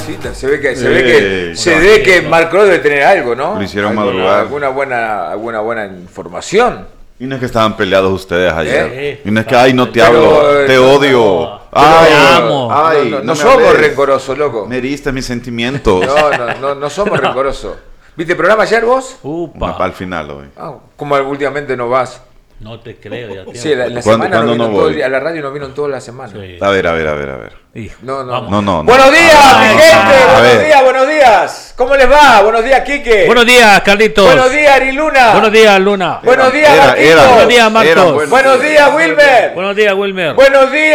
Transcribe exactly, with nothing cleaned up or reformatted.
cositas. Se ve que, se ve que, se ve que Marco debe tener algo, ¿no? Lo hicieron alguna, madrugar. Alguna buena, alguna buena información. Y no es que estaban peleados ustedes ayer. ¿Eh? Y no es que, ay, no te Pero, hablo, te no, odio. no, ay, te amo. ay, no, no, no me somos hables. rencorosos, loco. Me heriste mis sentimientos. No, no, no, no somos rencorosos. ¿Viste el programa ayer vos? Upa. Al final hoy. Ah, ¿cómo últimamente no vas? No te creo, ya Sí, la, la ¿Cuándo- semana cuándo no vino no todo voy? el día, a la radio no vino toda la semana. Sí. A ver, a ver, a ver, a ver. Hijo, No, no, vamos. No, no, no. Buenos días, Ah, mi gente. a Buenos ver. días, buenos días. ¿Cómo les va? Buenos días, Quique. Buenos días, Carlitos. Buenos días, Ari Luna. Buenos días, Luna. Buenos días, Era- Marquito. era- Buenos días, Marcos. eran buenos. Buenos días, Wilmer. Buenos días, Wilmer. Buenos días.